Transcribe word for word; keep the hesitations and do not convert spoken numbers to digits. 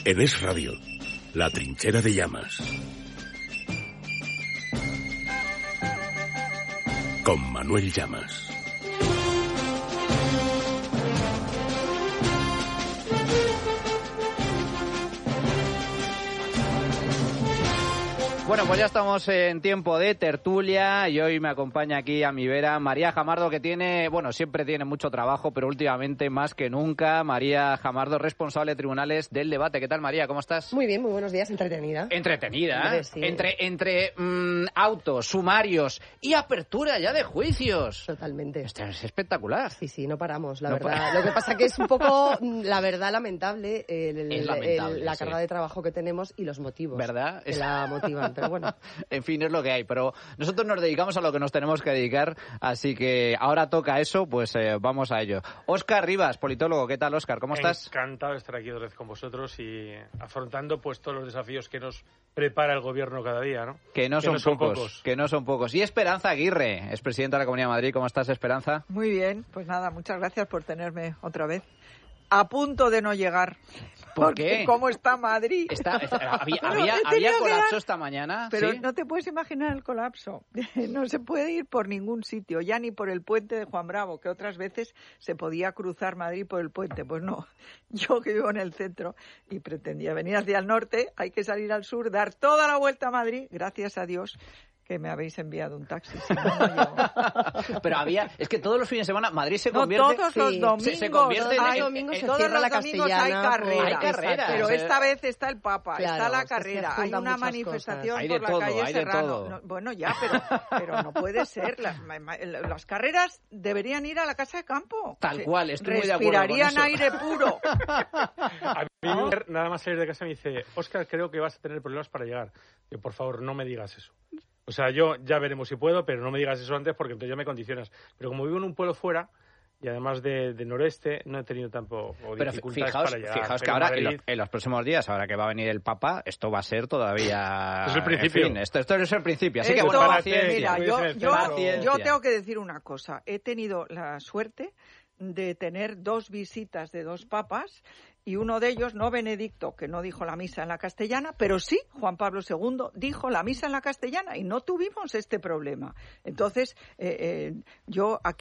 En Es Radio, La Trinchera de Llamas. Con Manuel Llamas. Bueno, pues ya estamos en tiempo de tertulia y hoy me acompaña aquí a mi vera María Jamardo, que tiene, bueno, siempre tiene mucho trabajo, pero últimamente más que nunca. María Jamardo, responsable de tribunales del debate. ¿Qué tal, María? ¿Cómo estás? Muy bien, muy buenos días. Entretenida. Entretenida. Hombre, sí. Entre, entre mmm, autos, sumarios y apertura ya de juicios. Totalmente. Esto es espectacular. Sí, sí, no paramos, la no verdad. para... Lo que pasa que es un poco, la verdad, lamentable, el, el, es lamentable el, la sí. carga de trabajo que tenemos y los motivos. ¿Verdad? Que la motivan. Pero bueno. En fin, es lo que hay, pero nosotros nos dedicamos a lo que nos tenemos que dedicar, así que ahora toca eso, pues eh, vamos a ello. Óscar Rivas, politólogo, ¿qué tal, Óscar? ¿Cómo estás? Encantado de estar aquí otra vez con vosotros y afrontando pues todos los desafíos que nos prepara el gobierno cada día, ¿no? Que no, que son, no son pocos, pocos. Que no son pocos. Y Esperanza Aguirre, es presidenta de la Comunidad de Madrid. ¿Cómo estás, Esperanza? Muy bien, pues nada, muchas gracias por tenerme otra vez. A punto de no llegar. ¿Por qué? ¿Cómo está Madrid? Está, está, había había, había colapso dar... esta mañana. Pero ¿sí? no te puedes imaginar el colapso. No se puede ir por ningún sitio, ya ni por el puente de Juan Bravo, que otras veces se podía cruzar Madrid por el puente. Pues no, yo que vivo en el centro y pretendía venir hacia el norte, hay que salir al sur, dar toda la vuelta a Madrid, gracias a Dios que me habéis enviado un taxi, si no, no llego. Pero había, es que todos los fines de semana Madrid se no, convierte... todos sí, los domingos, se, se convierte todos en, los domingos en, se en, cierra todos la los domingos hay Castellana. carrera, Hay carrera, pero o sea, esta vez está el Papa, claro, está la es que carrera, se hay una juntan manifestación Hay de por la todo, calle hay de Serrano. todo. No, bueno, ya, pero, pero no puede ser. Las, las carreras deberían ir a la casa de campo. Tal cual, estoy muy de acuerdo con respirarían eso. aire puro. A mí, mi mujer, nada más salir de casa, me dice: Óscar, creo que vas a tener problemas para llegar. Yo, por favor, no me digas eso. O sea, yo ya veremos si puedo, pero no me digas eso antes porque entonces ya me condicionas. Pero como vivo en un pueblo fuera, y además de, de noreste, no he tenido tampoco pero dificultades fijaos, para llegar. Fijaos que pero ahora, Madrid... en, lo, en los próximos días, ahora que va a venir el Papa, esto va a ser todavía... Es el principio. En fin, esto, esto es el principio, así Esto, que bueno, mira, paciencia. yo, yo, paciencia. yo tengo que decir una cosa. He tenido la suerte de tener dos visitas de dos papas y uno de ellos, no Benedicto, que no dijo la misa en la castellana, pero sí Juan Pablo segundo dijo la misa en la castellana y no tuvimos este problema. Entonces, eh, eh, yo aquí